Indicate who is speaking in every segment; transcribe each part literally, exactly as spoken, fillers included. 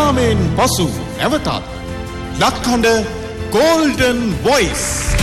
Speaker 1: විරාමයෙන් පසු නැවතත් ලක්හඬ Golden Voice.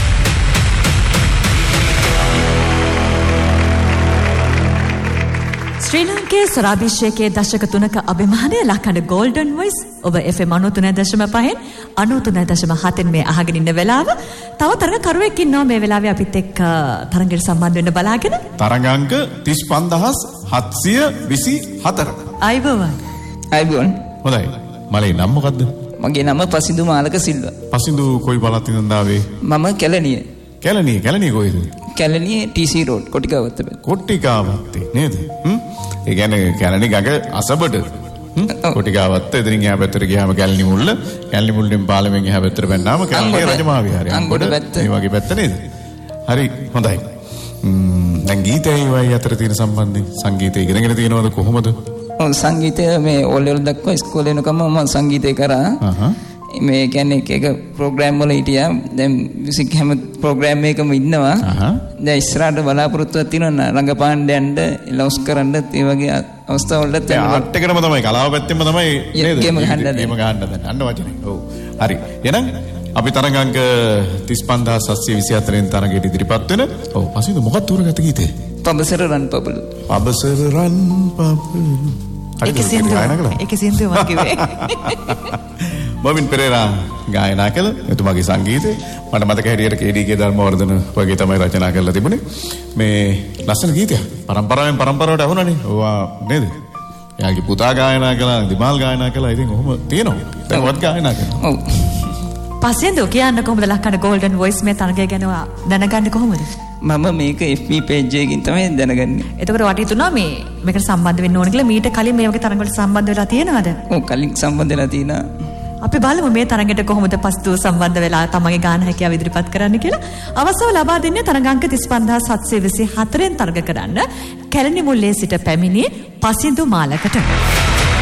Speaker 2: ශ්‍රී ලංකේ සරාභිෂේකයේ දශක තුනක අභිමානය ලක්හඬ Golden Voice ඔබ F M ninety three point five ninety three point seven මේ අහගෙන ඉන්න වෙලාව තව තරඟ කරුවෙක් ඉන්නවා මේ වෙලාවේ අපිත් එක්ක තරඟයට සම්බන්ධ වෙන්න බලාගෙන
Speaker 1: තරඟාංක තිස් පන්දාස් හත්සිය විසි හතර.
Speaker 2: අයිබෝවන්.
Speaker 3: අයිබෝවන්.
Speaker 1: හොඳයි. මලේ නම මොකද්ද?
Speaker 3: මගේ නම පසින්දු මාලක සිල්වා.
Speaker 1: පසින්දු කොයි බලත් ඉඳන් ආවේ?
Speaker 3: මම කැලණිය.
Speaker 1: කැලණිය කැලණිය කොයිද?
Speaker 3: කැලණිය ටී සී රෝඩ් කොටිකාවත්ත බෑ.
Speaker 1: කොටිකාවත්තේ නේද? හ්ම්. ඒ කියන්නේ කැලණි ගඟ අසබඩ. හ්ම්. කොටිකාවත්ත එදිරින් එහා පැත්තට ගියාම කැලණි මුල්ල, කැලණි මුල්ලෙන් පාලමෙන් එහා පැත්තට බැන්නාම කැලණිය රජමහා විහාරය. අංගොඩ මේ වගේ පැත්ත නේද? හරි හොඳයි. ම්ම් දැන් ගීතයයි වයි අතර තියෙන සම්බන්ධය සංගීතය ඉගෙනගෙන තියෙනවද කොහොමද?
Speaker 3: ඔව් සංගීතය මේ ඕ ලෙවල් දක්වා ඉස්කෝලේ යනකම් මම සංගීතය කරා.
Speaker 1: අහහ.
Speaker 3: මේ කියන්නේ එක එක ප්‍රෝග්‍රෑම් වල හිටියා. දැන් මියුසික් හැම ප්‍රෝග්‍රෑම් එකකම ඉන්නවා. දැන් ඉස්සරහට බලාපොරොත්තුවක් තියෙනවා රංගපාන්න යන්න, ලොස් කරන්න ඒ වගේ අවස්ථා වලට
Speaker 1: දැන් ආර්ට් එකටම තමයි කලාව පැත්තෙම තමයි නේද?
Speaker 3: ගේම ගහන්න දැන්.
Speaker 1: ගේම ගහන්න දැන්. අන්න වචනේ. ඔව්. හරි. එහෙනම් අපි තරඟාංක තිස් පන්දාස් හත්සිය විසි හතරෙන් තරඟයට ඉදිරිපත් වෙන. ඔව්. පස්සේ මොකක්ද තෝරගත්ත ගීතේ?
Speaker 3: පබසර රන් පබළු.
Speaker 1: පබසර රන් පබළු.
Speaker 2: ඒක සින්දුව. ඒක සින්දුව මම කිව්වේ.
Speaker 1: මොවින් පෙරේරා ගායනා කළ එතුමාගේ සංගීතය මට මතක හැටියට කේ ඩී කේ ධර්මවර්ධන වගේ තමයි රචනා කරලා තිබුණේ. මේ ලස්සන ගීතයක්. පරම්පරාවෙන් පරම්පරාවට අහුණානේ. ඔවා නේද? එයාගේ පුතා ගායනා කළා, දිමාල් ගායනා කළා. ඉතින් ඔහොම තියෙනවා. දැන් වත් ගායනා කරනවා.
Speaker 3: ඔව්.
Speaker 2: පස්සෙන්ද කියන්න කොහොමද ලක්හඬ Golden Voice මේ තරඟය ගැන දැනගන්නේ කොහොමද?
Speaker 3: මම මේක එෆ් බී page එකකින් තමයි දැනගන්නේ.
Speaker 2: එතකොට වටි තුනා මේ මේකට සම්බන්ධ වෙන්න ඕන කියලා මීට කලින් මේ වගේ තරඟවලට සම්බන්ධ වෙලා තියෙනවද?
Speaker 3: ඔව් කලින් සම්බන්ධ වෙලා තියෙනවා.
Speaker 2: අපි බලමු මේ තරඟයට කොහොමද පස්තු සම්බන්ධ වෙලා තමන්ගේ ගාන හැකියාව ඉදිරිපත් කරන්න කියලා. අවසර ලබා දෙන්නේ තරඟාංක තිස් පන්දාස් හත්සිය විසි හතරෙන් තරඟ කරන්න කැලණි මුල්ලේ සිට පැමිණි පසින්දු මාලකට.